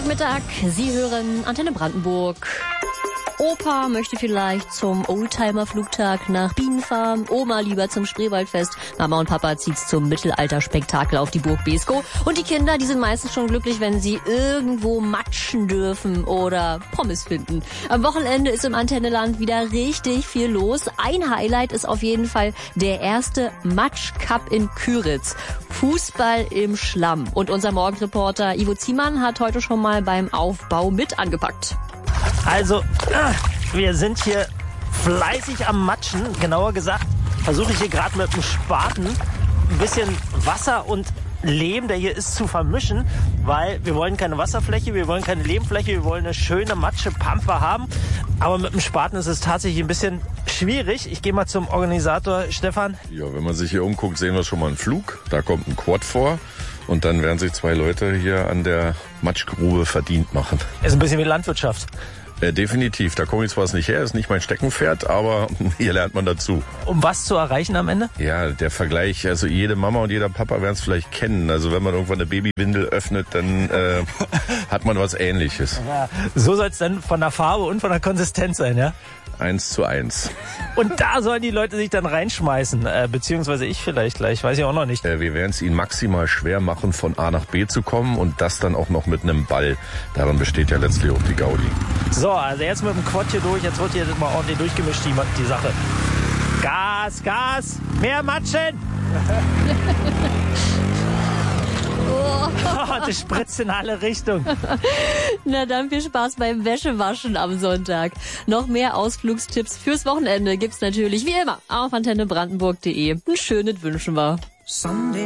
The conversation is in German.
Sonntagmittag, Sie hören Antenne Brandenburg. Opa möchte vielleicht zum Oldtimer-Flugtag nach Bienenfarm, Oma lieber zum Spreewaldfest, Mama und Papa zieht's zum Mittelalterspektakel auf die Burg Beeskow. Und die Kinder, die sind meistens schon glücklich, wenn sie irgendwo matschen dürfen oder Pommes finden. Am Wochenende ist im Antenneland wieder richtig viel los. Ein Highlight ist auf jeden Fall der erste Matsch-Cup in Küritz. Fußball im Schlamm. Und unser Morgenreporter Ivo Ziemann hat heute schon mal beim Aufbau mit angepackt. Also, wir sind hier fleißig am Matschen. Genauer gesagt, versuche ich hier gerade mit dem Spaten ein bisschen Wasser und Lehm, der hier ist, zu vermischen, weil wir wollen keine Wasserfläche, wir wollen keine Lehmfläche, wir wollen eine schöne Matschepampe haben. Aber mit dem Spaten ist es tatsächlich ein bisschen schwierig. Ich gehe mal zum Organisator Stefan. Ja, wenn man sich hier umguckt, sehen wir schon mal einen Flug. Da kommt ein Quad vor. Und dann werden sich 2 Leute hier an der Matschgrube verdient machen. Ist ein bisschen wie Landwirtschaft. Definitiv. Da komme ich zwar nicht her, ist nicht mein Steckenpferd, aber hier lernt man dazu. Um was zu erreichen am Ende? Ja, der Vergleich, also jede Mama und jeder Papa werden es vielleicht kennen. Also wenn man irgendwann eine Babywindel öffnet, dann hat man was Ähnliches. Ja, so soll es dann von der Farbe und von der Konsistenz sein, ja? 1:1. Und da sollen die Leute sich dann reinschmeißen, beziehungsweise ich vielleicht gleich, weiß ich auch noch nicht. Wir werden es ihnen maximal schwer machen, von A nach B zu kommen und das dann auch noch mit einem Ball. Daran besteht ja letztlich auch die Gaudi. So, also jetzt mit dem Quad hier durch, jetzt wird hier mal ordentlich durchgemischt, die Sache. Gas, Gas, mehr Matschen! Oh, das spritzt in alle Richtungen. Na dann viel Spaß beim Wäschewaschen am Sonntag. Noch mehr Ausflugstipps fürs Wochenende gibt's natürlich wie immer auf antennebrandenburg.de. Ein schönes wünschen wir.